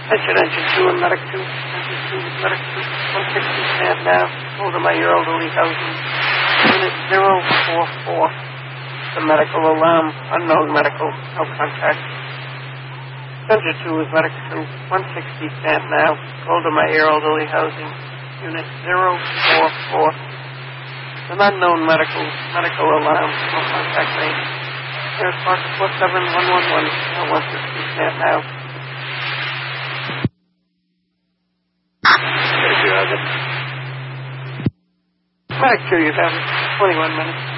Engine 2 and Medic 2. Engine 2 with Medic 2. 160 stand now. Hold of my elderly housing. Unit 044. The medical alarm. Unknown medical. No contact. Engine 2 with Medic 2. 160 stand now. Hold of my elderly housing. Unit 044. An unknown medical alarm. No contact made. Here's Parker 47111. 160 stand now. Medic 2, you have 21 minutes.